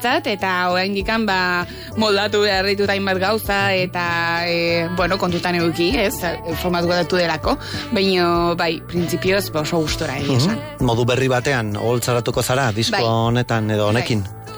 niretzat, eta oraindikan moldatu behar ditut hainbat gauza, eta, kontutan eduki, ez, formatu datu delako, baina, bai, printzipioz, oso gustora esan. Modu berri batean, oholtzaratuko zara, disko honetan edo honekin?